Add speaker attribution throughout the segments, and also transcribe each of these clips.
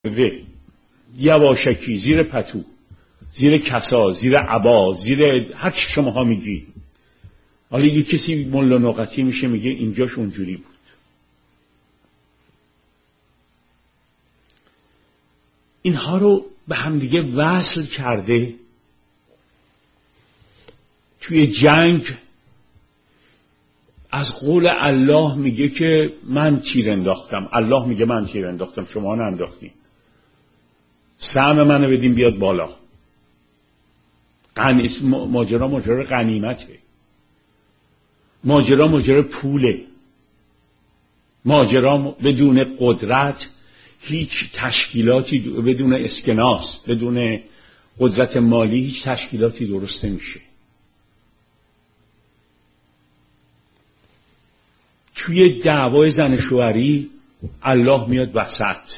Speaker 1: یواشکی، زیر پتو، زیر کسا، زیر عبا، زیر هر چی شماها میگی. حالا یه کسی ملا نقطی میشه میگه اینجاش اونجوری بود. اینها رو به همدیگه وصل کرده. توی جنگ از قول الله میگه که من تیر انداختم، الله میگه من تیر انداختم، شما ننداختین. سهم منو بدین بیاد بالا. ماجرا غنیمته. ماجرا پوله. ماجرا بدون قدرت هیچ تشکیلاتی، بدون اسکناس، بدون قدرت مالی هیچ تشکیلاتی درست نمیشه. توی دعوای زن شوهری الله میاد وسط.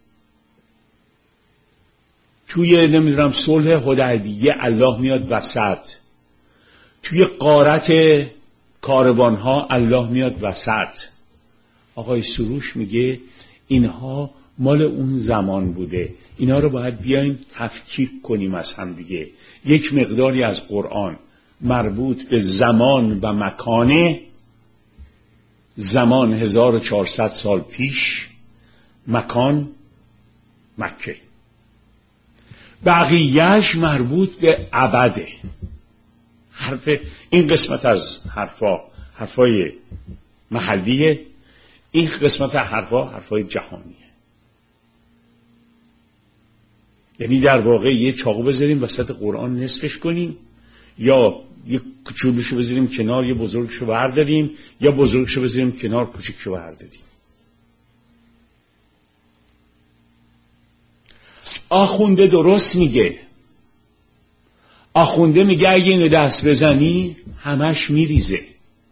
Speaker 1: توی نمیدونم صلح حدیبیه الله میاد وسط. توی غارت کاروانها الله میاد وسط. آقای سروش میگه اینها مال اون زمان بوده، اینا رو باید بیایم تفکیک کنیم از هم دیگه. یک مقداری از قرآن مربوط به زمان و مکانه، زمان 1400 سال پیش، مکان مکه، بقیهش مربوط به ابده. این قسمت از حرفای محلیه، این قسمت حرفای جهانیه. یعنی در واقع یه چاقو بذاریم وسط قرآن نصفش کنیم، یا یه کوچولوشو بذاریم کنار، یه بزرگشو برداریم، یا بزرگشو بذاریم کنار، کوچیکشو برداریم. آخونده درست میگه. آخونده میگه اگه اینو دست بزنی همش میریزه.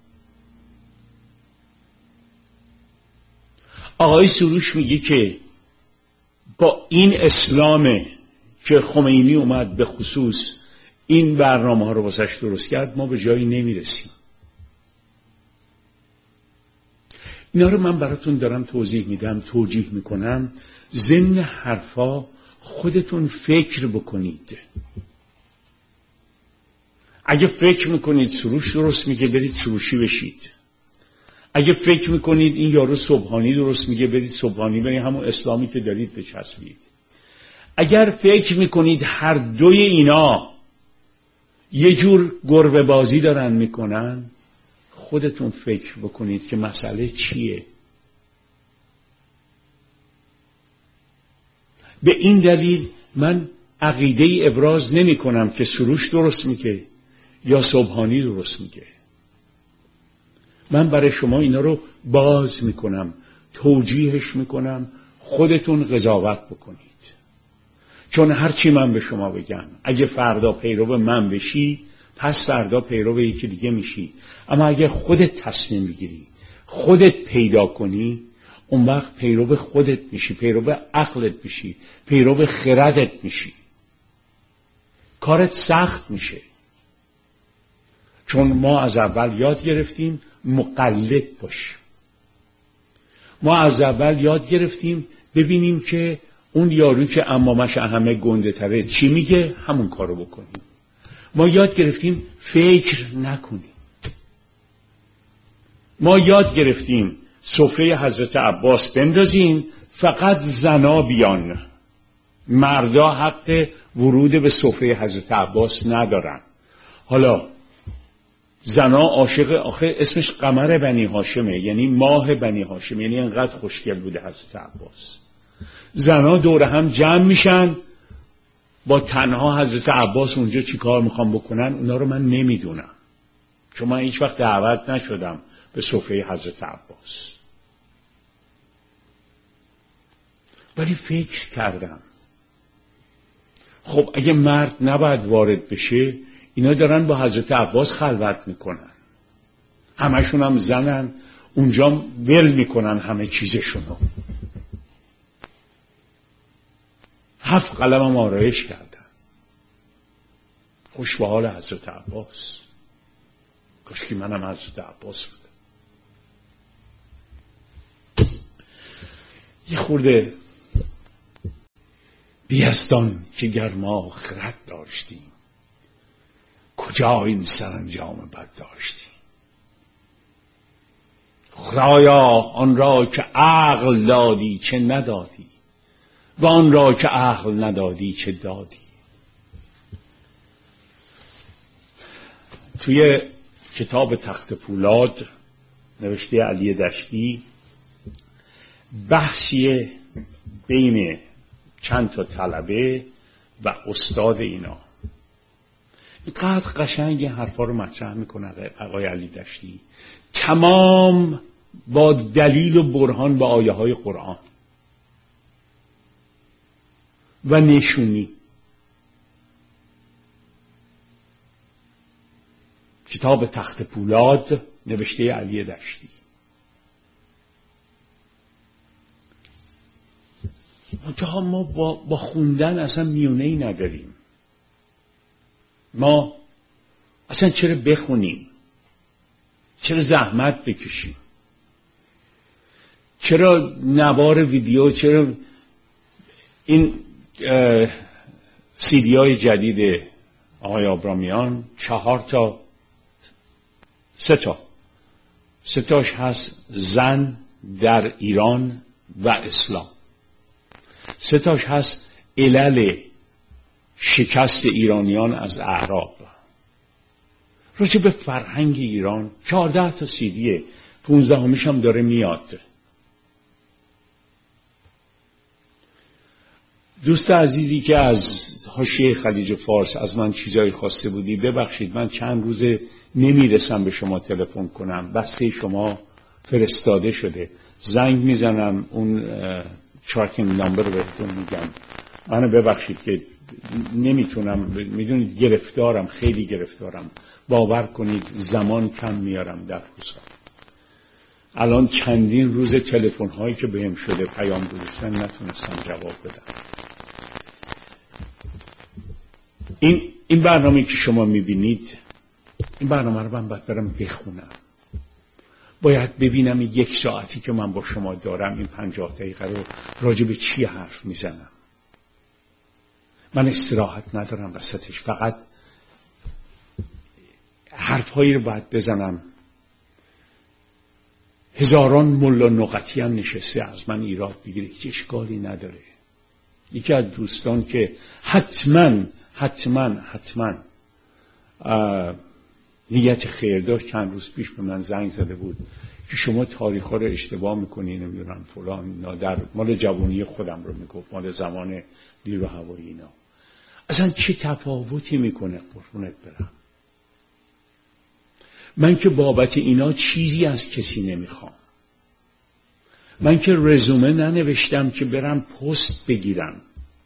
Speaker 1: آقای سروش میگه که با این اسلام که خمینی اومد به خصوص این برنامه ها رو واسش درست کرد، ما به جایی نمیرسیم. اینا رو من براتون دارم توضیح میدم، توجیه میکنم. ضمن حرفا خودتون فکر بکنید. اگه فکر میکنید سروش درست میگه، برید سروشی بشید. اگه فکر میکنید این یارو سبحانی درست میگه، برید سبحانی، برید همون اسلامی که دارید بچسبید. اگر فکر میکنید هر دوی اینا یه جور گربه بازی دارن میکنن، خودتون فکر بکنید که مسئله چیه. به این دلیل من عقیده ای ابراز نمی کنم که سروش درست میگه یا سبحانی درست میگه. من برای شما اینا رو باز میکنم، توجیهش میکنم، خودتون قضاوت بکنید. چون هرچی من به شما بگم، اگه فردا پیرو من بشی، پس فردا پیرو یکی دیگه میشی. اما اگه خودت تصمیم بگیری، خودت پیدا کنی، اون وقت پیرو خودت میشی، پیرو عقلت میشی، پیرو خردت میشی. کارت سخت میشه. چون ما از اول یاد گرفتیم مقلد باشیم. ما از اول یاد گرفتیم ببینیم که اون یارو که عمامش همه گنده تره چی میگه، همون کارو بکنیم. ما یاد گرفتیم فکر نکنیم. ما یاد گرفتیم سفره حضرت عباس بندازیم، فقط زنا بیان، مردا حق ورود به سفره حضرت عباس ندارن. حالا زنا عاشق، آخه اسمش قمر بنی هاشمه، یعنی ماه بنی هاشم، یعنی انقدر خوشگل بوده حضرت عباس. زنا دور هم جمع میشن، با تنها حضرت عباس اونجا چی کار میخوام بکنن اونا رو من نمیدونم، چون من هیچ وقت دعوت نشدم به سفره حضرت عباس. ولی فکر کردم خب اگه مرد نباید وارد بشه، اینا دارن با حضرت عباس خلوت میکنن، همشون هم زنن، اونجا ول میکنن همه چیزشونو. 7 قلمم آرایش کردن. خوش به حال حضرت عباس. کاش که منم حضرت عباس بودم. یه خورده بیستان که گرما خرد داشتیم، کجا این سرانجام بد داشتیم. خدایا آن را که عقل دادی چه ندادی، و آن را که عقل ندادی چه دادی. توی کتاب تخت پولاد نوشته علی دشتی بحثی بین چند تا طلبه و استاد اینا، اینقدر قشنگ این حرفا رو مطرح میکنه آقای علی دشتی، تمام با دلیل و برهان به آیه های قرآن و نشونی. کتاب تخت پولاد نوشته علی دشتی. منتها ما با خوندن اصلا میونه‌ای نداریم. ما اصلا چرا بخونیم؟ چرا زحمت بکشیم؟ چرا نوار ویدیو؟ چرا این سیدی های جدید آقای آبرامیان 3 تاش هست زن در ایران و اسلام، 3 تاش هست علل شکست ایرانیان از اعراب، راجع به فرهنگ ایران 14 تا سیدیه، 15میش هم داره میاد. دوست عزیزی که از حاشیه خلیج فارس از من چیزایی خواسته بودی، ببخشید من چند روزه نمیرسم به شما تلفن کنم، بسته شما فرستاده شده، زنگ میزنم اون تراکینگ نمبر رو بهتون میگم. منو ببخشید که نمیتونم، میدونید گرفتارم، خیلی گرفتارم، باور کنید زمان کم میارم در روزها. الان چندین روز تلفن هایی که بهم شده پیام گذاشتن نتونستم جواب بدم. این برنامه که شما میبینید، این برنامه رو من باید برم بخونم، باید ببینم 1 ساعتی که من با شما دارم این 50 دقیقه رو راجع به چی حرف میزنم. من استراحت ندارم وسطش، فقط حرفهایی رو باید بزنم. هزاران ملا نقطی هم نشسته از من ایراد بگیره، هیچ اشکالی نداره. یکی از دوستان که حتما نیت خیر داشت چند روز پیش به من زنگ زده بود که شما تاریخ‌ها رو اشتباه می‌کنی، نمیدونم فلان، در مال جوانی خودم رو میگفت، مال زمان نیرو هوایی اینا. اصلا چه تفاوتی میکنه قربونت برم؟ من که بابت اینا چیزی از کسی نمیخوام. من که رزومه ننوشتم که برم پست بگیرم.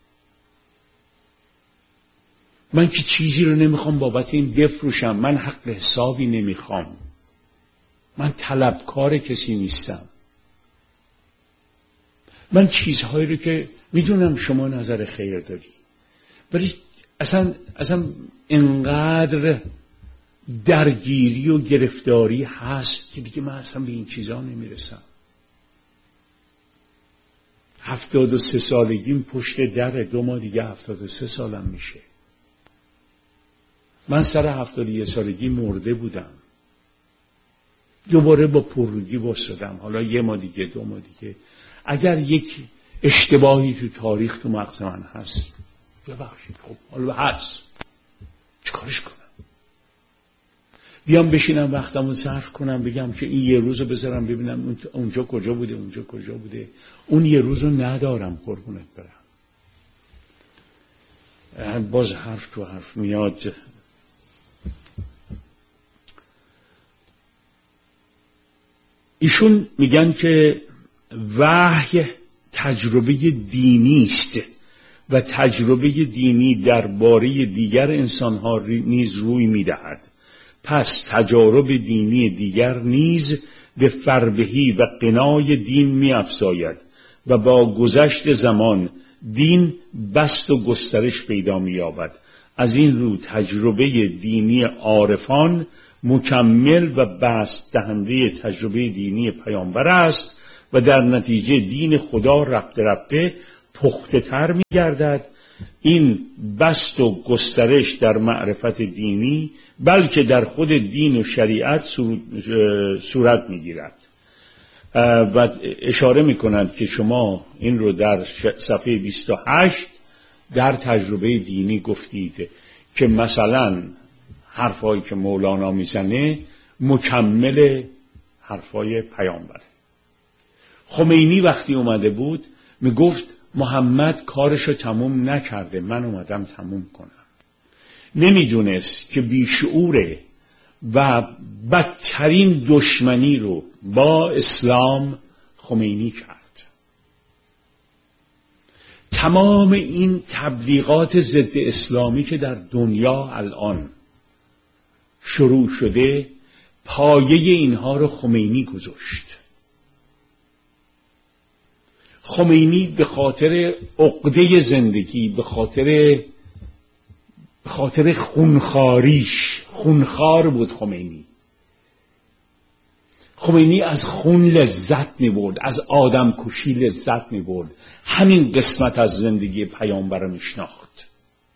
Speaker 1: من که چیزی رو نمیخوام بابت این بفروشم. من حق حسابی نمیخوام. من طلبکار کسی نیستم. من چیزهایی رو که میدونم شما نظر خیر داری، ولی اصلا انقدر درگیری و گرفتاری هست که دیگه من اصلا به این چیزها نمیرسم. 73 سالگیم پشت در، 2 ماه دیگه 73 سالم میشه. من سر 71 سالگی مرده بودم، دوباره با پررودی واسدم، حالا 1 ماه دیگه 2 ماه دیگه. اگر یک اشتباهی تو تاریخ تو مغز من هست ببخشید، خب حالا هست، چیکارش کنم؟ بیام بشینم وقتمو صرف کنم بگم که این 1 روزو بذارم ببینم اونجا کجا بوده، اونجا کجا بوده. اون 1 روزو ندارم قربونت برم. باز حرف تو حرف میاد. ایشون میگن که وحی تجربه دینی است و تجربه دینی درباره دیگر انسانها نیز روی میدهد. پس تجارب دینی دیگر نیز به فربهی و قنای دین می‌افزاید و با گذشت زمان دین بسط و گسترش پیدا می‌یابد. از این رو تجربه دینی عارفان مکمل و بسط دهنده تجربه دینی پیامبر است و در نتیجه دین خدا رفته رفته پخته تر می گردد این بسط و گسترش در معرفت دینی بلکه در خود دین و شریعت صورت میگیرد. و اشاره میکنند که شما این رو در صفحه 28 در تجربه دینی گفتید که مثلا حرفایی که مولانا میزنه مکمل حرفای پیامبره. خمینی وقتی اومده بود میگفت محمد کارشو تموم نکرده، من اومدم تموم کنم. نمیدونست که بیشعوره و بدترین دشمنی رو با اسلام خمینی کرد. تمام این تبلیغات ضد اسلامی که در دنیا الان شروع شده پایه اینها رو خمینی گذاشت. خمینی به خاطر عقده زندگی، به خاطر خونخاریش، خونخوار بود خمینی از خون لذت می‌برد، از آدم کشی لذت می‌برد. همین قسمت از زندگی پیامبر میشناخت.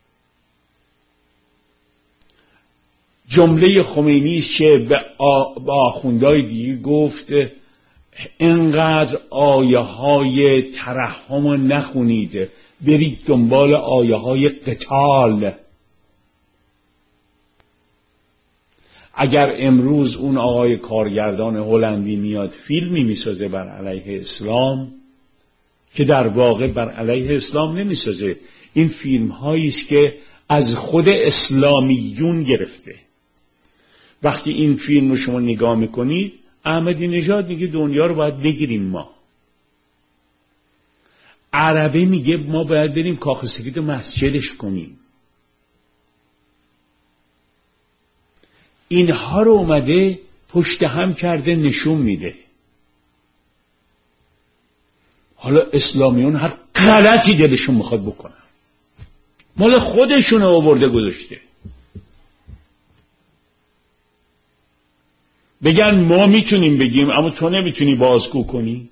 Speaker 1: جمله خمینی است که به آخوندهای دیگه گفت اینقدر آیه های ترحم رو نخونید، برید دنبال آیه های قتال. اگر امروز اون آقای کارگردان هلندی میاد فیلمی میسازه بر علیه اسلام، که در واقع بر علیه اسلام نمیسازه، این فیلم هایی است که از خود اسلامیون گرفته. وقتی این فیلم رو شما نگاه میکنید، احمدی نژاد میگه دنیا رو باید بگیریم ما. عربه میگه ما باید بریم کاخ سفید و مسجدش کنیم. اینها رو اومده پشت هم کرده نشون میده. حالا اسلامیون هر غلطی دلشون میخواد بکنن، مال خودشون رو آورده گذاشته. بگن ما میتونیم بگیم اما تو نمیتونی بازگو کنی.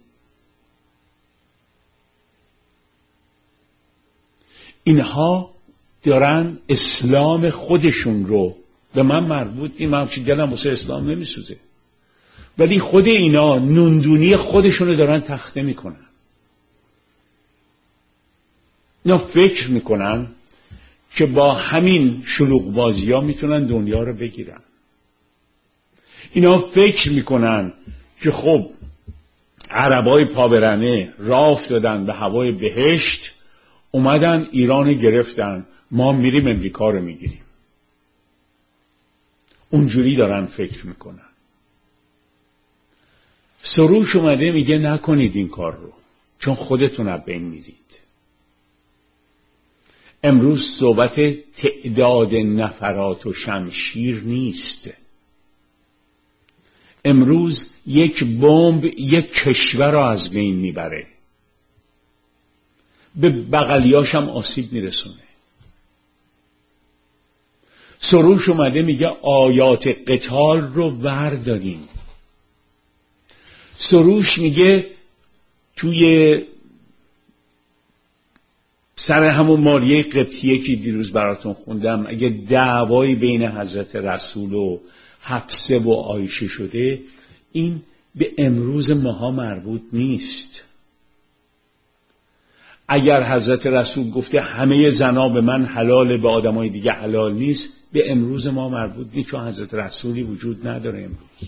Speaker 1: اینها دارن اسلام خودشون رو، به من مربوط این، من همچین دلم واسه اسلام نمیسوزه، ولی خود اینا نوندونی خودشون رو دارن تخته میکنن. اینا فکر میکنن که با همین شلوغ بازی ها میتونن دنیا رو بگیرن. اینا فکر میکنن که خب عربای پابرنه راه افتادن به هوای بهشت، اومدن ایران گرفتن، ما میریم امریکا رو میگیریم. اونجوری دارن فکر میکنن. سروش اومده میگه نکنید این کار رو، چون خودتون از بین میرید. امروز صحبت تعداد نفرات و شمشیر نیست. امروز یک بمب یک کشور را از بین میبره، به بغلیاش هم آسیب میرسونه. سروش اومده میگه آیات قتال رو وردارین. سروش میگه توی سر همون ماریه قبطیه که دیروز براتون خوندم، اگه دعوایی بین حضرت رسول و حفصه و عایشه شده، این به امروز ماها مربوط نیست. اگر حضرت رسول گفته همه زنا به من حلاله به آدمای دیگه حلال نیست، به امروز ما مربوط نیست، چون حضرت رسولی وجود نداره امروز.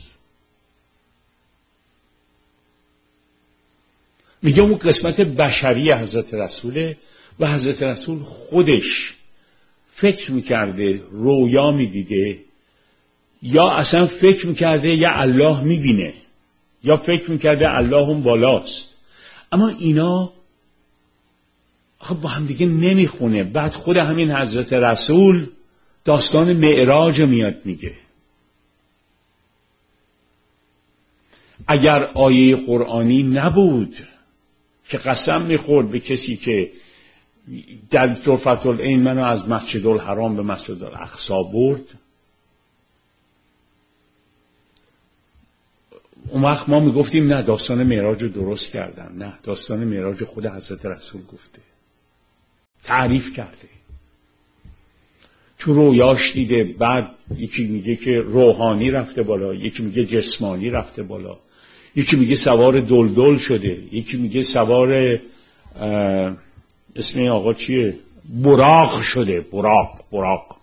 Speaker 1: میگه اون قسمت بشری حضرت رسوله و حضرت رسول خودش فکر میکرده، رویا میدیده، یا اصلا فکر میکرده یا الله میبینه، یا فکر میکرده الله هم بالاست. اما اینا خب با هم دیگه نمیخونه. بعد خود همین حضرت رسول داستان معراج میاد میگه اگر آیه قرآنی نبود که قسم میخورد به کسی که در طرفت العین منو از مسجد الحرام به مسجد الاقصی برد، اون وقت ما میگفتیم نه داستان معراج رو درست کردن. نه، داستان معراج خود حضرت رسول گفته. تعریف کرده. تو رویاش دیده، بعد یکی میگه که روحانی رفته بالا، یکی میگه جسمانی رفته بالا، یکی میگه سوار دلدل شده، یکی میگه سوار اسم این آقا چیه؟ براق شده. براق.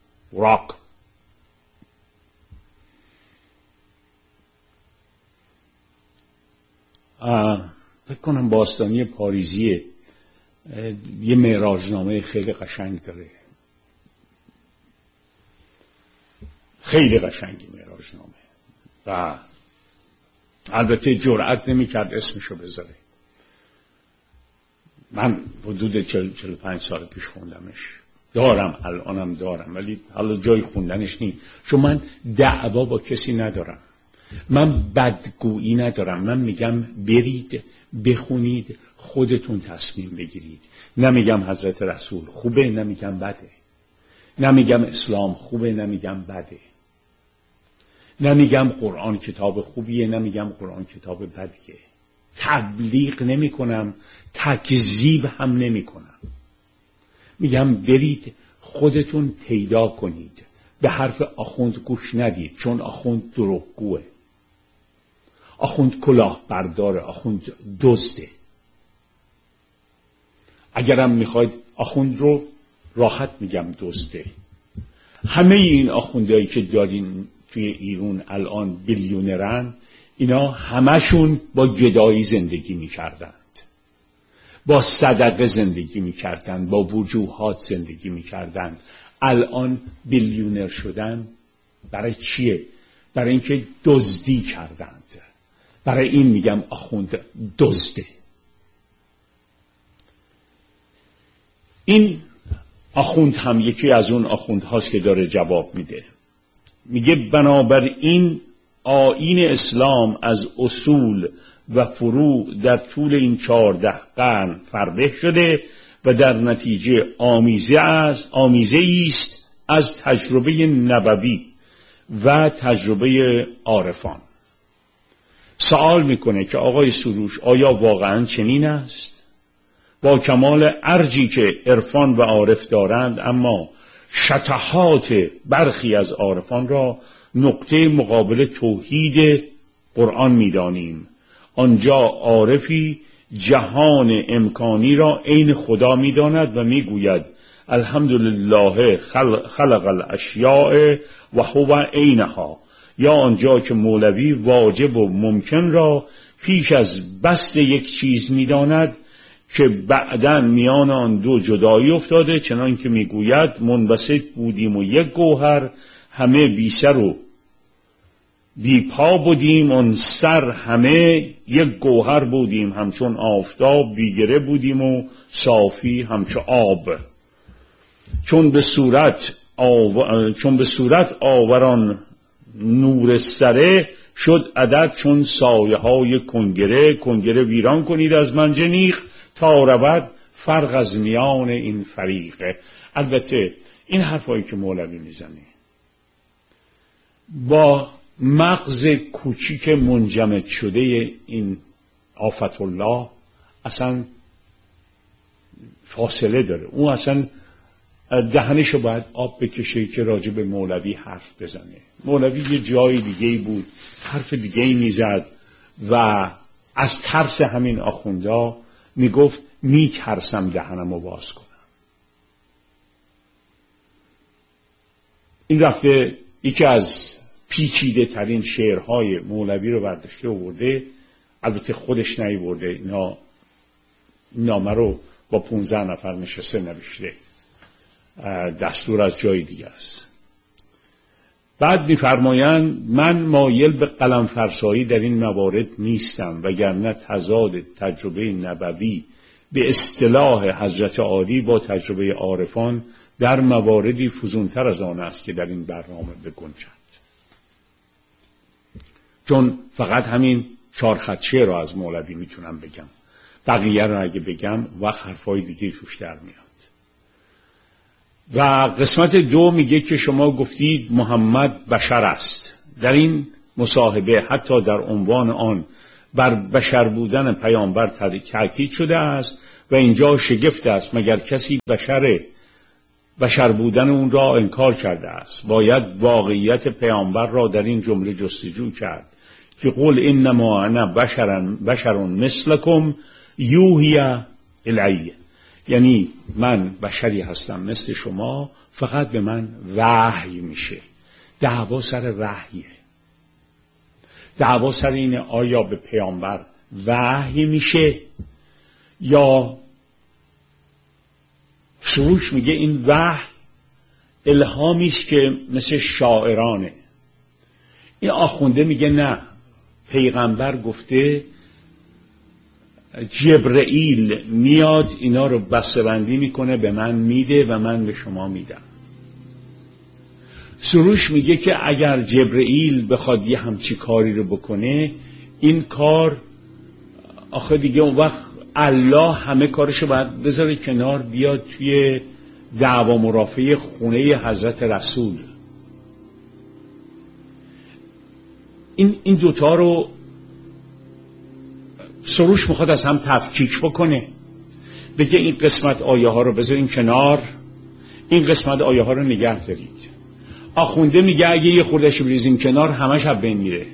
Speaker 1: فکر کنم باستانی پاریزیه، یه معراجنامه خیلی قشنگ داره، خیلی قشنگی معراجنامه، و البته جرئت نمی‌کرد اسمشو بذاره. من حدود 45 سال پیش خوندمش، دارم الانم دارم، ولی حالا جای خوندنش نیست، چون من دعوا با کسی ندارم، من بدگویی ندارم. من میگم برید بخونید، خودتون تصمیم بگیرید. نمیگم حضرت رسول خوبه، نمیگم بده، نمیگم اسلام خوبه، نمیگم بده، نمیگم قرآن کتاب خوبیه، نمیگم قرآن کتاب بدیه. تبلیغ نمی کنم، تکذیب هم نمی کنم. میگم برید خودتون پیدا کنید. به حرف آخوند گوش ندید، چون آخوند دروغگوه، آخوند کلاه برداره، آخوند دزده. اگرم میخواید آخوند رو راحت میگم دزده. همه این آخوندهایی که دارین توی ایران الان بیلیونرن، اینا همشون با گدایی زندگی میکردند، با صدقه زندگی میکردند، با وجوهات زندگی میکردند. الان بیلیونر شدن برای چیه؟ برای اینکه دزدی کردند. برای این میگم آخوند دزده. این آخوند هم یکی از اون آخوند هاست که داره جواب میده. میگه بنابراین آیین اسلام از اصول و فروع در طول این 14 قرن فربه شده و در نتیجه آمیزه است از تجربه نبوی و تجربه عارفان. سوال میکنه که آقای سروش آیا واقعا چنین است؟ با کمال ارجی که عرفان و عارف دارند، اما شطحات برخی از عارفان را نقطه مقابل توحید قرآن میدانیم. آنجا عارفی جهان امکانی را عین خدا میداند و میگوید الحمدلله خلق الاشیاء و هو عینها. یا آنجا که مولوی واجب و ممکن را پیش از بسط یک چیز میداند که بعداً میان آن دو جدایی افتاده، چنان که میگوید منبسط بودیم و یک گوهر، همه بی سر و بی پا بودیم، آن سر همه یک گوهر بودیم، همچون آفتاب بیگره بودیم و صافی همچو آب. چون به صورت آوران نور سره، شد عدد چون سایه های کنگره ویران کنید از منجنیق، تا رود فرق از میان این فریقه. البته این حرفایی که مولوی میزنه با مغز کوچیک منجمد شده این آفت الله اصلا فاصله داره. اون اصلا دهنشو باید آب بکشه که راجع به مولوی حرف بزنه. مولوی یه جای دیگه بود، حرف دیگه میزد و از ترس همین آخوندا میگفت میترسم دهنمو باز کنم. این رفته یکی از پیچیده ترین شعرهای مولوی رو برداشته آورده، البته خودش نیورده، اینا نامه رو با 15 نفر نشسته نوشته، دستور از جای دیگه است. بعد می‌فرمایند من مایل به قلم فرسایی در این موارد نیستم، وگرنه تضاد تجربه نبوی به اصطلاح حضرت عالی با تجربه عارفان در مواردی فزونتر از آن است که در این برنامه بگنجد. چون فقط همین 4 خطشه رو از مولوی میتونم بگم، بقیه رو اگه بگم وقت حرفای دیگه توش در میاد. و قسمت 2 میگه که شما گفتید محمد بشر است. در این مصاحبه حتی در عنوان آن بر بشر بودن پیامبر تاکید شده است و اینجا شگفت است مگر کسی بشر بودن اون را انکار کرده است. باید واقعیت پیامبر را در این جمله جستجو کرد که قل انما انا بشر مثلکم یوحی الی، یعنی من بشری هستم مثل شما، فقط به من وحی میشه. دعوا سر وحیه، دعوا سر اینه آیا به پیامبر وحی میشه یا سروش میگه این وحی الهامی است که مثل شاعرانه. این آخونده میگه نه، پیغمبر گفته جبرئیل میاد اینا رو بسته‌بندی میکنه به من میده و من به شما میدم. سروش میگه که اگر جبرئیل بخواد یه همچی کاری رو بکنه، این کار آخه دیگه اون وقت الله همه کارشو باید بذاره کنار، بیاد توی دعوا مرافعه خونه حضرت رسول. این دوتا رو سروش میخواد از هم تفکیک بکنه، بگه این قسمت آیه ها رو بذارین کنار، این قسمت آیه ها رو نگه دارید. آخونده میگه اگه یه خوردش بریزین کنار همش از بین میره.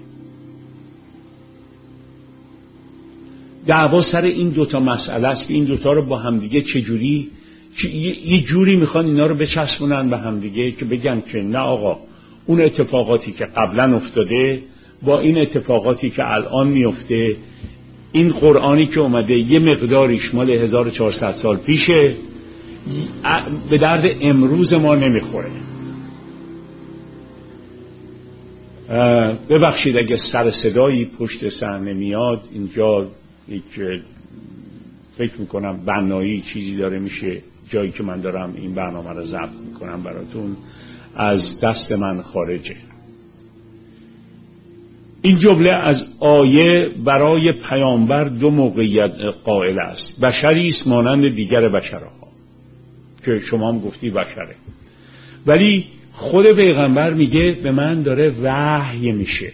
Speaker 1: دعوا سر این دوتا مسئله است که این دوتا رو با همدیگه چجوری یه جوری میخوان اینا رو بچسبونن به همدیگه که بگن که نه آقا اون اتفاقاتی که قبلا افتاده با این اتفاقاتی که الان میفته، این قرآنی که اومده یه مقداریش مال 1400 سال پیشه، به درد امروز ما نمیخوره. ببخشید اگه سر صدایی پشت صحنه میاد، اینجا یک فکر میکنم بنایی چیزی داره میشه، جایی که من دارم این برنامه رو ضبط میکنم براتون از دست من خارجه. این جمله از آیه برای پیامبر دو موقعیت قائل است. بشری است مانند دیگر بشرها که شما هم گفتی بشره، ولی خود پیغمبر میگه به من داره وحی میشه.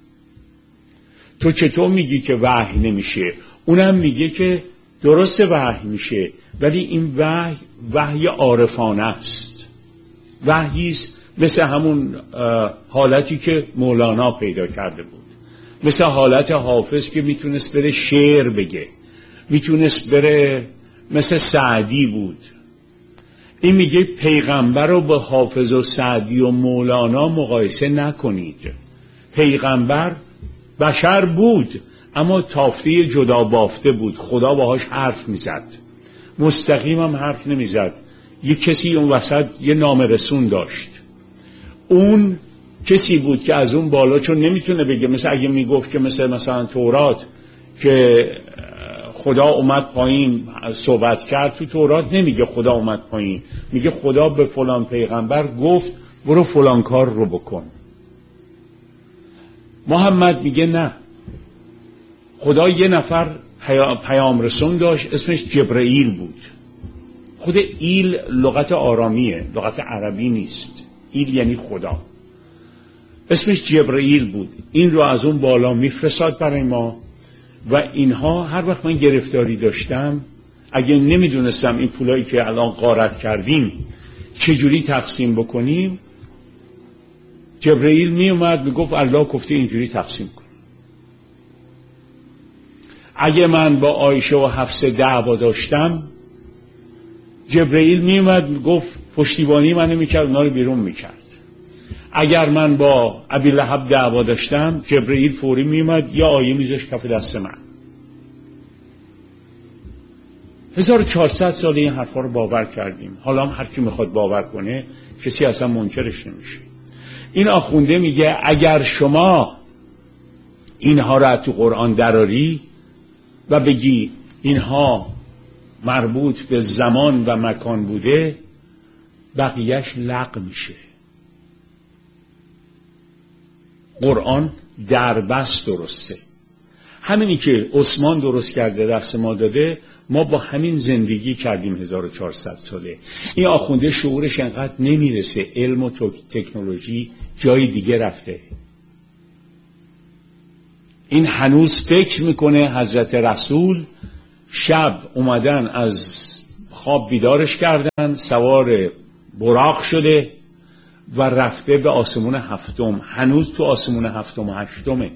Speaker 1: تو چطور میگی که وحی نمیشه؟ اونم میگه که درست وحی میشه، ولی این وحی عارفانه است. وحی است مثل همون حالتی که مولانا پیدا کرده بود، مثل حالت حافظ که میتونست بره شعر بگه، میتونست بره مثل سعدی بود. این میگه پیغمبر رو با حافظ و سعدی و مولانا مقایسه نکنید. پیغمبر بشر بود اما تافته جدا بافته بود، خدا باهاش حرف میزد، مستقیم هم حرف نمیزد. یه کسی اون وسط یه نامرسون داشت، اون کسی بود که از اون بالا چون نمیتونه بگه، مثل اگه میگفت که مثلا تورات که خدا اومد پایین صحبت کرد، تو تورات نمیگه خدا اومد پایین، میگه خدا به فلان پیغمبر گفت برو فلان کار رو بکن. محمد میگه نه، خدا یه نفر پیام رسون داشت اسمش جبرئیل بود. خود ایل لغت آرامیه، لغت عربی نیست. ایل یعنی خدا، اسمش جبرئیل بود. این رو از اون بالا میفرستاد برای ما و اینها هر وقت من گرفتاری داشتم، اگه نمیدونستم این پولایی که الان غارت کردیم چجوری تقسیم بکنیم، جبرئیل می اومد میگفت الله گفته اینجوری تقسیم کن. اگه من با عایشه و حفصه دعوا داشتم، جبرئیل می اومد میگفت پشتیبانی منو میکرد، اونا رو بیرون میکرد. اگر من با ابی لهب دعوا داشتم، جبرئیل فوری می اومد یا آیه میذاشت کف دست من. 1400 سال این حرفا رو باور کردیم، حالا هم هر کی میخواد باور کنه کسی اصلا منکرش نمیشه. این آخونده میگه اگر شما اینها را تو قرآن دراری و بگی اینها مربوط به زمان و مکان بوده، بقیهش لغو میشه. قرآن دربست درسته، همینی که عثمان درست کرده دست ما داده، ما با همین زندگی کردیم 1400 ساله. این آخونده شعورش انقدر نمیرسه، علم و تکنولوژی جای دیگه رفته. این هنوز فکر میکنه حضرت رسول شب اومدن از خواب بیدارش کردن، سوار براق شده و رفته به آسمون هفتم. هنوز تو آسمون هفتم و هشتمه.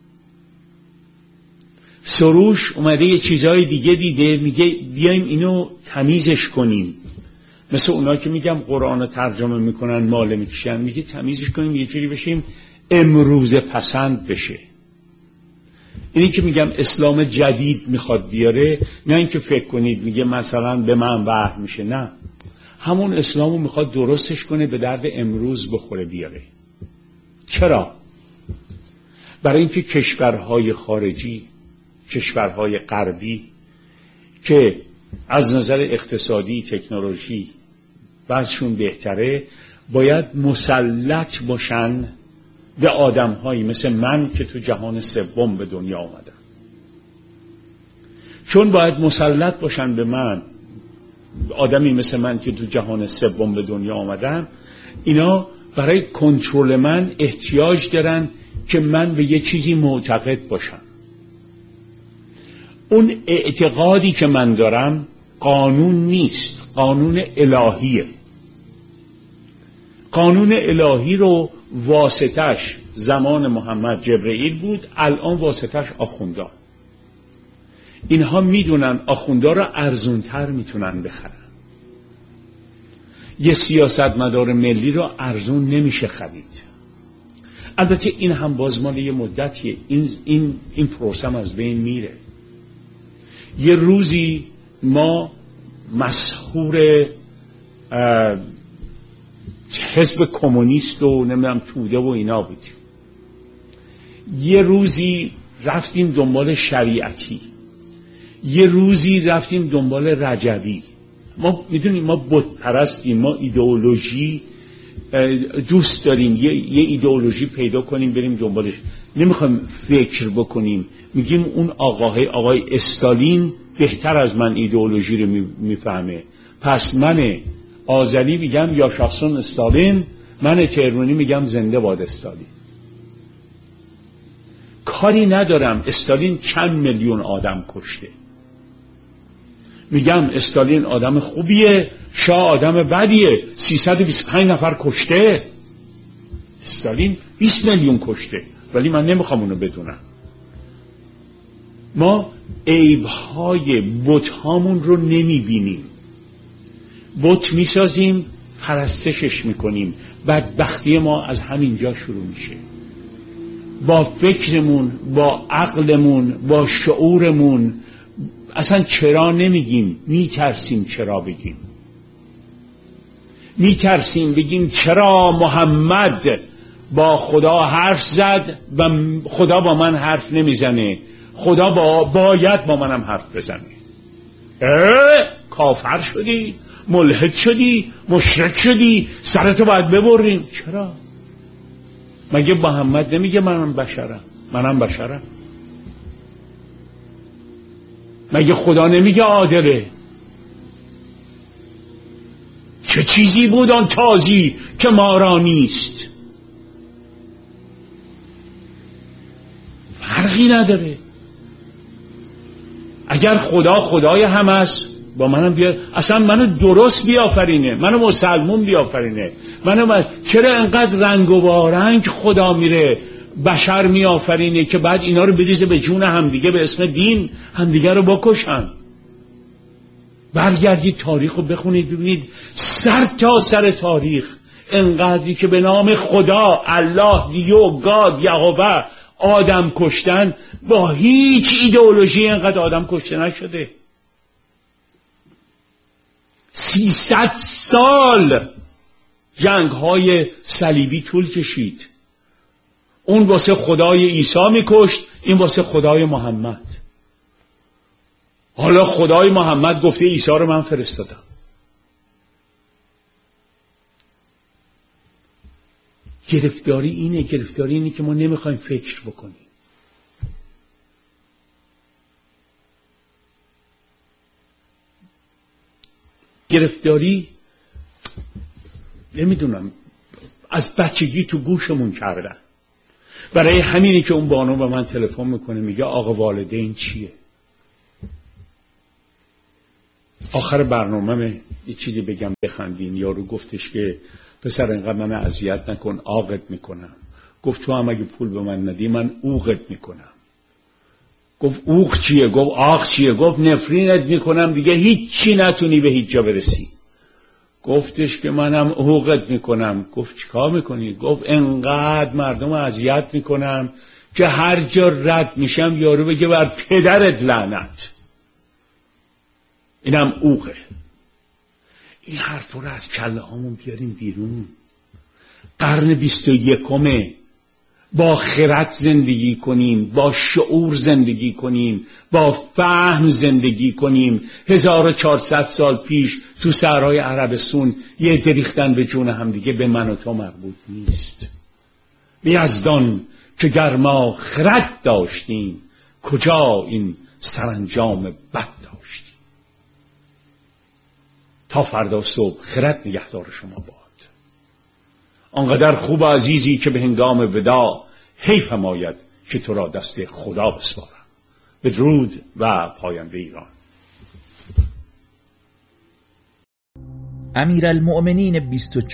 Speaker 1: سروش اومده یه چیزای دیگه دیده، میگه بیایم اینو تمیزش کنیم. مثل اونا که میگم قرآن رو ترجمه میکنن ماله میکشن، میگه تمیزش کنیم یه جوری بشیم امروز پسند بشه. اینی که میگم اسلام جدید میخواد بیاره، نه اینکه فکر کنید میگه مثلا به من وحی میشه، نه، همون اسلامو میخواد درستش کنه به درد امروز بخوره بیاره. چرا؟ برای اینکه کشورهای خارجی، کشورهای غربی که از نظر اقتصادی، تکنولوژی بعضشون بهتره، باید مسلط باشن به آدم‌هایی مثل من که تو جهان سوم به دنیا آمدم. چون باید مسلط باشن به من، آدمی مثل من که تو جهان سوم به دنیا آمدم، اینا برای کنترل من احتیاج دارن که من به یه چیزی معتقد باشم. اون اعتقادی که من دارم قانون نیست، قانون الهیه. قانون الهی رو واسطش زمان محمد جبرئیل بود، الان واسطش آخوندا. اینها میدونن آخوندا رو ارزونتر میتونن بخرن. یه سیاستمدار ملی رو ارزون نمیشه خرید. البته این هم باز مال یه مدتیه، این پروسه هم از بین میره. یه روزی ما مسحور حزب کمونیست و نمیدونم توده و اینا بودیم. یه روزی رفتیم دنبال شریعتی، یه روزی رفتیم دنبال رجبی. ما میدونیم ما بت پرستیم، ما ایدئولوژی دوست داریم، یه ایدئولوژی پیدا کنیم بریم دنبالش، نمیخوایم فکر بکنیم. میگیم اون آقای استالین بهتر از من ایدئولوژی رو میفهمه، پس من آذری میگم یا شخصون استالین، من تهرانی میگم زنده باد استالین. کاری ندارم استالین چند میلیون آدم کشته، میگم استالین آدم خوبیه، شاه آدم بدیه، 325 نفر کشته. استالین 20 میلیون کشته، ولی من نمیخوام اونو بدونم. ما عیبهای بت‌هامون رو نمیبینیم، بت میسازیم، پرستشش میکنیم. بدبختی ما از همینجا شروع میشه. با فکرمون، با عقلمون، با شعورمون اصلا چرا نمیگیم، میترسیم چرا بگیم. میترسیم بگیم چرا محمد با خدا حرف زد و خدا با من حرف نمیزنه، خدا باید با منم حرف بزنه. کافر شدی، ملحد شدی، مشرک شدی، سرتو باید ببریم. چرا؟ مگه محمد نمیگه منم بشرم؟ مگه خدا نمیگه عادله؟ چه چیزی بود آن تازی که ما را نیست؟ فرقی نداره. اگر خدا خدای هم است، با منم بیاد، اصلا منو درست بیافرینه، منو مسلمون بیافرینه، چرا انقدر رنگ و وارنگ خدا میره بشر میآفرینه که بعد اینا رو بریزه به جون همدیگه به اسم دین همدیگه رو بکشن؟ برگردید تاریخ رو بخونید ببینید سر تا سر تاریخ انقدری که به نام خدا، الله، دیو، گاد، یهوه آدم کشتن، با هیچ ایدئولوژی انقدر آدم کشته نشده. 300 سال جنگ های صلیبی طول کشید. اون واسه خدای عیسی میکشت، این واسه خدای محمد. حالا خدای محمد گفته عیسی رو من فرستادم. گرفتاری اینه که ما نمیخوایم فکر بکنیم. گرفتاری نمیدونم از بچگی تو گوشمون کردن. برای همینی که اون بانو به من تلفن میکنه میگه آقا والدین چیه؟ آخر برنامه یه چیزی بگم بخندین. یارو گفتش که پسر اینقدر من اذیت نکن، عاقت میکنم. گفت تو هم اگه پول به من ندی من اوقت میکنم. گفت اوق چیه؟ گفت آخ چیه؟ گفت نفرینت میکنم دیگه هیچی نتونی به هیچ جا برسی. گفتش که منم اوقت میکنم. گفت چیکار میکنی؟ گفت انقدر مردم اذیت میکنم که هر جا رد میشم یارو بگه بر پدرت لعنت. اینم اوقه. این حرف رو از کله هامون بیاریم بیرون. قرن 21 با خرد زندگی کنیم، با شعور زندگی کنیم، با فهم زندگی کنیم. 1400 سال پیش تو صحرای عربستان یه دریختن به جون هم دیگه به من و تو مربوط نیست. یزدان که گر ما خرد داشتیم کجا این سرانجام بد داشتیم. تا فردا صبح خرد نگهدار شما باد. آنقدر خوب و عزیزی که به هنگام وداع حیفم آید که تو را دست خدا بسپارم. بدرود و پاینده ایران.
Speaker 2: امیرالمؤمنین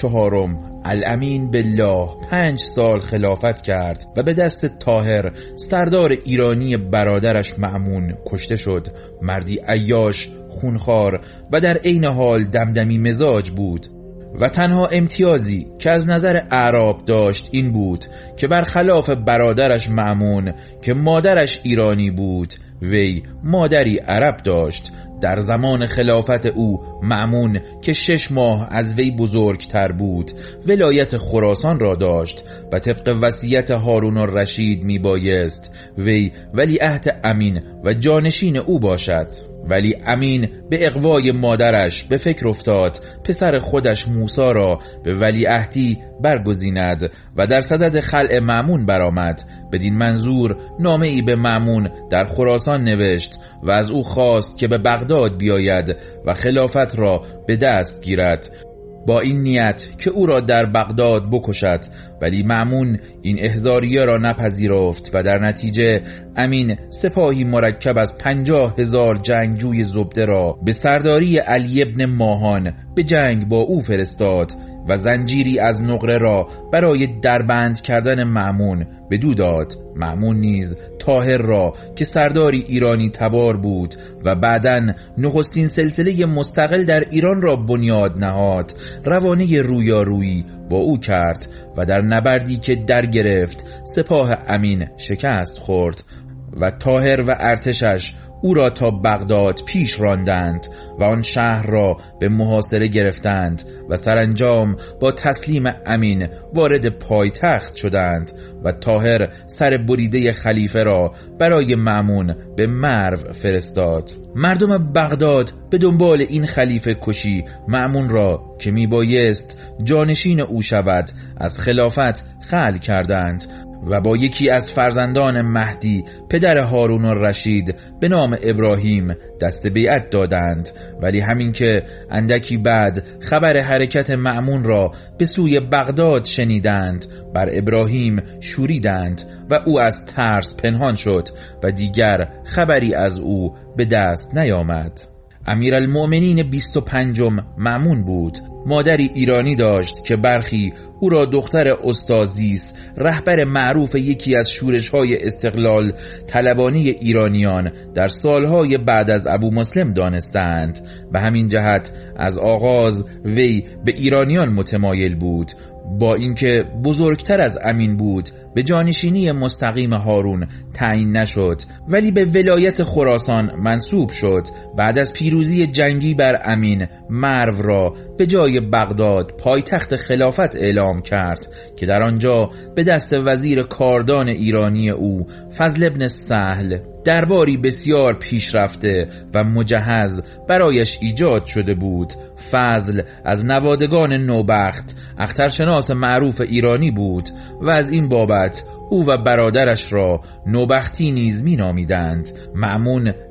Speaker 2: 24 الامین بالله 5 سال خلافت کرد و به دست طاهر سردار ایرانی برادرش مأمون کشته شد. مردی عیاش، خونخوار و در عین حال دمدمی مزاج بود و تنها امتیازی که از نظر اعراب داشت این بود که برخلاف برادرش مأمون که مادرش ایرانی بود وی مادری عرب داشت. در زمان خلافت او مأمون که 6 ماه از وی بزرگتر بود ولایت خراسان را داشت و طبق وصیت هارون الرشید می بایست وی ولیعهد امین و جانشین او باشد. ولی امین به اغوای مادرش به فکر افتاد پسر خودش موسی را به ولیعهدی برگزیند و در صدد خلع مأمون برآمد. بدین منظور نامه‌ای به مأمون در خراسان نوشت و از او خواست که به بغداد بیاید و خلافت را به دست گیرد با این نیت که او را در بغداد بکشد. ولی مأمون این احضاریه را نپذیرفت و در نتیجه امین سپاهی مرکب از 50,000 جنگجوی زبده را به سرداری علی ابن ماهان به جنگ با او فرستاد و زنجیری از نقره را برای دربند کردن مأمون بدو داد. مأمون نیز طاهر را که سرداری ایرانی تبار بود و بعداً نخستین سلسله مستقل در ایران را بنیاد نهاد روانه رویارویی با او کرد و در نبردی که در گرفت سپاه امین شکست خورد و طاهر و ارتشش او را تا بغداد پیش راندند و آن شهر را به محاصره گرفتند و سرانجام با تسلیم امین وارد پایتخت شدند و طاهر سر بریده خلیفه را برای مأمون به مرو فرستاد. مردم بغداد به دنبال این خلیفه کشی مأمون را که می بایست جانشین او شود از خلافت خلع کردند و با یکی از فرزندان مهدی پدر هارون الرشید به نام ابراهیم دست بیعت دادند. ولی همین که اندکی بعد خبر حرکت مأمون را به سوی بغداد شنیدند بر ابراهیم شوریدند و او از ترس پنهان شد و دیگر خبری از او به دست نیامد. امیرالمؤمنین 25 مأمون بود. مادری ایرانی داشت که برخی او را دختر استازیس رهبر معروف یکی از شورش‌های استقلال طلبانی ایرانیان در سالهای بعد از ابو مسلم دانستند. به همین جهت از آغاز وی به ایرانیان متمایل بود. با اینکه بزرگتر از امین بود به جانشینی مستقیم هارون تعیین نشد ولی به ولایت خراسان منصوب شد. بعد از پیروزی جنگی بر امین مرو را به جای بغداد پایتخت خلافت اعلام کرد که در آنجا به دست وزیر کاردان ایرانی او فضل ابن سهل درباری بسیار پیشرفته و مجهز برایش ایجاد شده بود. فضل از نوادگان نوبخت اخترشناس معروف ایرانی بود و از این بابت او و برادرش را نوبختی نیز می نامیدند. مأمون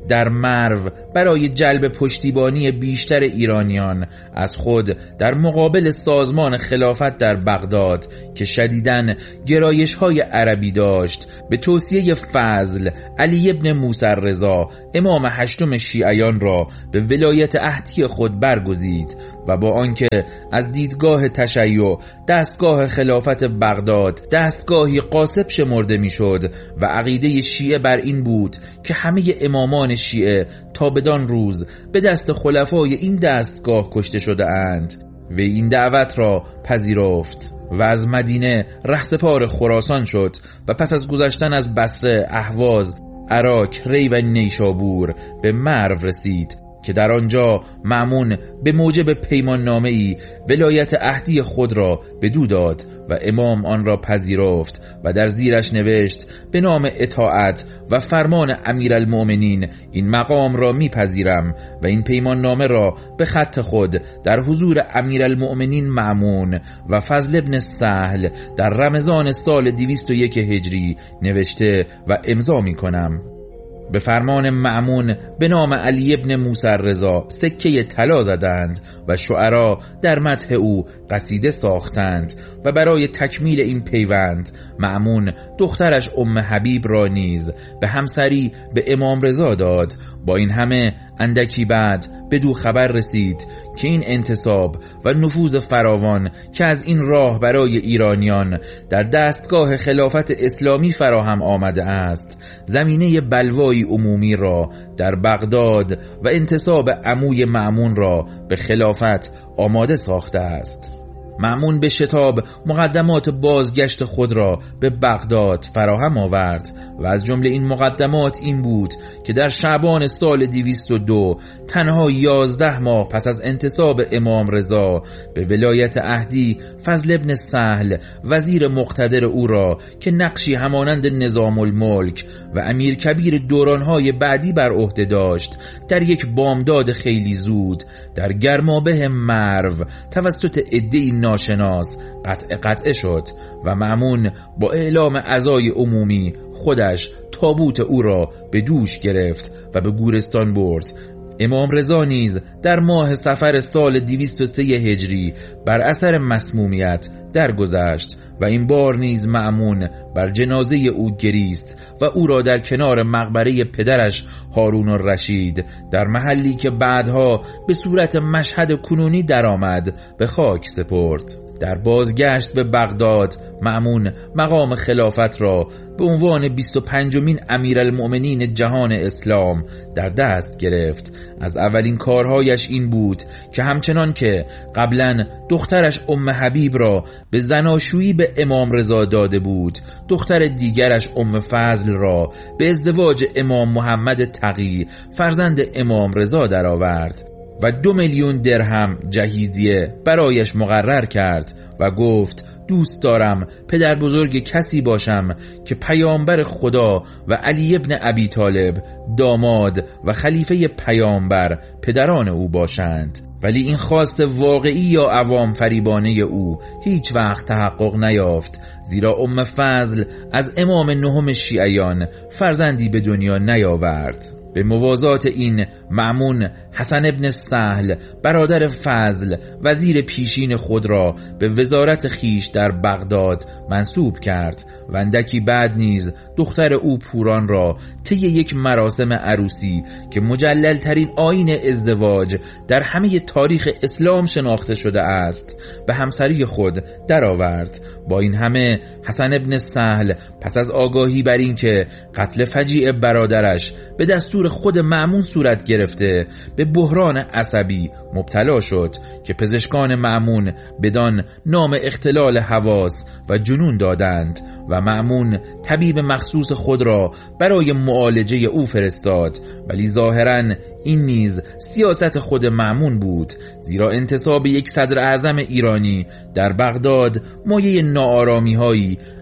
Speaker 2: در مرو برای جلب پشتیبانی بیشتر ایرانیان از خود در مقابل سازمان خلافت در بغداد که شدیداً گرایش‌های عربی داشت به توصیه فضل علی ابن موسی رضا امام هشتم شیعیان را به ولایت عهدی خود برگزید و با آنکه از دیدگاه تشیع دستگاه خلافت بغداد دستگاهی غاصب شمرده میشد و عقیده شیعه بر این بود که همه امامان شیعه تا بدان روز به دست خلفای این دستگاه کشته شده اند و این دعوت را پذیرفت و از مدینه رهسپار خراسان شد و پس از گذشتن از بصره، اهواز، عراق، ری و نیشابور به مرو رسید که در آنجا مأمون به موجب پیمان نامه‌ای ولایت عهدی خود را بدو داد و امام آن را پذیرفت و در زیرش نوشت به نام اطاعت و فرمان امیرالمؤمنین این مقام را میپذیرم و این پیمان نامه را به خط خود در حضور امیرالمؤمنین مأمون و فضل ابن سهل در رمضان سال 201 هجری نوشته و امضا میکنم. به فرمان مأمون به نام علی ابن موسی رضا سکه طلا زدند و شعرا در مدح او قصیده ساختند و برای تکمیل این پیوند مأمون دخترش ام حبیب را نیز به همسری به امام رضا داد. با این همه اندکی بعد بدو خبر رسید که این انتصاب و نفوذ فراوان که از این راه برای ایرانیان در دستگاه خلافت اسلامی فراهم آمده است زمینه بلوایی عمومی را در بغداد و انتصاب عموی مأمون را به خلافت آماده ساخته است. مأمون به شتاب مقدمات بازگشت خود را به بغداد فراهم آورد و از جمله این مقدمات این بود که در شعبان سال 202 تنها 11 ماه پس از انتصاب امام رضا به ولایت عهدی فضل ابن سهل وزیر مقتدر او را که نقشی همانند نظام الملک و امیر کبیر دورانهای بعدی بر عهده داشت در یک بامداد خیلی زود در گرمابه مرو توسط عده‌ای ناشناس قطع شد و مأمون با اعلام عزای عمومی خودش تابوت او را به دوش گرفت و به گورستان برد. امام رضا نیز در ماه صفر سال 203 هجری بر اثر مسمومیت درگذشت و این بار نیز مأمون بر جنازه او گریست و او را در کنار مقبره پدرش هارون الرشید در محلی که بعدها به صورت مشهد کنونی درآمد به خاک سپرد. در بازگشت به بغداد مأمون مقام خلافت را به عنوان 25مین امیرالمؤمنین جهان اسلام در دست گرفت. از اولین کارهایش این بود که همچنان که قبلا دخترش ام حبیب را به زناشویی به امام رضا داده بود دختر دیگرش ام فضل را به ازدواج امام محمد تقی فرزند امام رضا درآورد و 2 میلیون درهم جهیزیه برایش مقرر کرد و گفت دوست دارم پدر بزرگ کسی باشم که پیامبر خدا و علی ابن ابی طالب داماد و خلیفه پیامبر پدران او باشند. ولی این خواست واقعی یا عوام فریبانه او هیچ وقت تحقق نیافت، زیرا ام فضل از امام نهم شیعیان فرزندی به دنیا نیاورد. به موازات این مأمون حسن ابن سهل برادر فضل وزیر پیشین خود را به وزارت خیش در بغداد منصوب کرد و اندکی بعد نیز دختر او پوران را طی یک مراسم عروسی که مجلل ترین آیین ازدواج در همه تاریخ اسلام شناخته شده است به همسری خود درآورد. با این همه حسن ابن سهل پس از آگاهی بر این که قتل فجیع برادرش به دستور خود مأمون صورت گرفته به بحران عصبی مبتلا شد که پزشکان مأمون بدان نام اختلال حواس و جنون دادند و مأمون طبیب مخصوص خود را برای معالجه او فرستاد. ولی ظاهراً این نیز سیاست خود مأمون بود، زیرا انتصاب یک صدر اعظم ایرانی در بغداد مایه ناآرامی هایی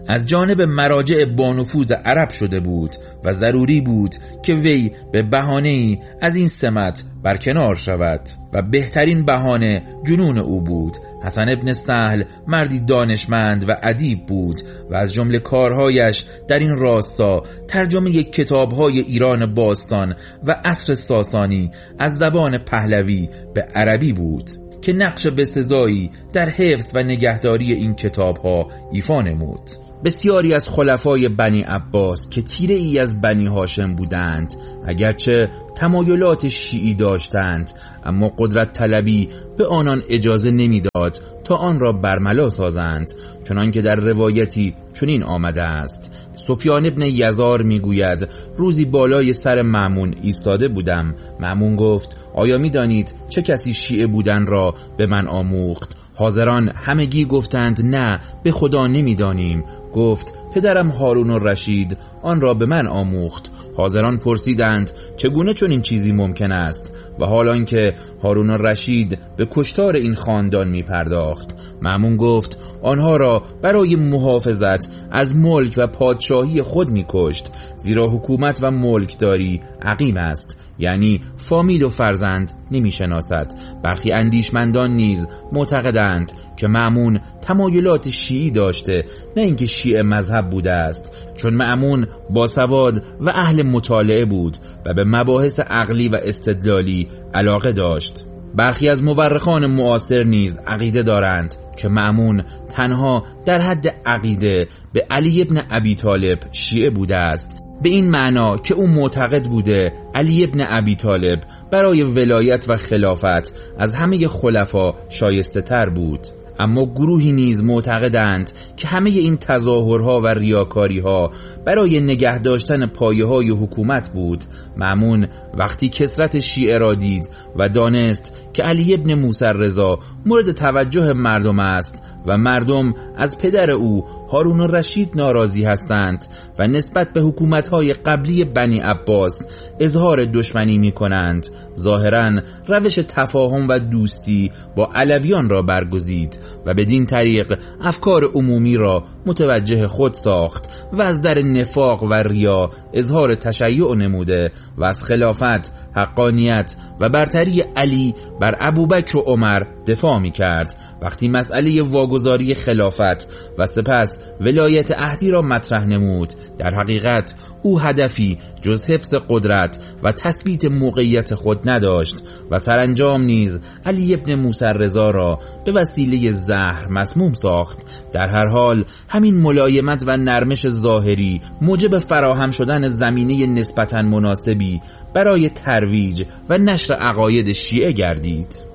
Speaker 2: از جانب مراجع بانفوذ عرب شده بود و ضروری بود که وی به بهانه‌ای از این سمت برکنار شود و بهترین بهانه جنون او بود. حسن ابن سهل مردی دانشمند و ادیب بود و از جمله کارهایش در این راستا ترجمه کتاب‌های ایران باستان و عصر ساسانی از زبان پهلوی به عربی بود که نقش بسزایی در حفظ و نگهداری این کتاب‌ها ایفا نمود. بسیاری از خلفای بنی عباس که تیره ای از بنی هاشم بودند، اگرچه تمایلات شیعی داشتند، اما قدرت طلبی به آنان اجازه نمیداد تا آن را برملا سازند، چنانکه در روایتی چنین آمده است: سفیان ابن یزار میگوید روزی بالای سر مأمون ایستاده بودم. مأمون گفت: آیا میدانید چه کسی شیعه بودن را به من آموخت؟ حاضران همگی گفتند نه، به خدا نمیدانیم. گفت: پدرم هارون الرشید آن را به من آموخت. حاضران پرسیدند چگونه چنین چیزی ممکن است، و حالان که هارون الرشید به کشتار این خاندان می پرداخت. مأمون گفت: آنها را برای محافظت از ملک و پادشاهی خود می کشت، زیرا حکومت و ملکداری عقیم است، یعنی فامیل و فرزند نمی شناسد. برخی اندیشمندان نیز معتقدند که مأمون تمایلات شیعی داشته، نه اینکه شیعه مذهب بوده است، چون مأمون باسواد و اهل مطالعه بود و به مباحث عقلی و استدلالی علاقه داشت. برخی از مورخان معاصر نیز عقیده دارند که مأمون تنها در حد عقیده به علی ابن ابی طالب شیعه بوده است، به این معنا که او معتقد بوده علی ابن ابی طالب برای ولایت و خلافت از همه خلفا شایسته تر بود. اما گروهی نیز معتقدند که همه این تظاهرها و ریاکاریها برای نگه داشتن پایه‌های حکومت بود. مأمون وقتی کثرت شیعه را دید و دانست که علی ابن موسی رضا مورد توجه مردم است و مردم از پدر او هارون الرشید ناراضی هستند و نسبت به حکومت‌های قبلی بنی عباس اظهار دشمنی می‌کنند، ظاهراً روش تفاهم و دوستی با علویان را برگزید و بدین طریق افکار عمومی را متوجه خود ساخت و از در نفاق و ریا اظهار تشیع نموده و از خلافت، حقانیت و برتری علی بر ابوبکر و عمر دفاع می کرد. وقتی مسئله واگذاری خلافت و سپس ولایت عهدی را مطرح نمود، در حقیقت او هدفی جز حفظ قدرت و تثبیت موقعیت خود نداشت و سرانجام نیز علی ابن موسی رضا را به وسیله زهر مسموم ساخت. در هر حال همین ملایمت و نرمش ظاهری موجب فراهم شدن زمینه نسبتاً مناسبی برای ترویج و نشر عقاید شیعه گردید.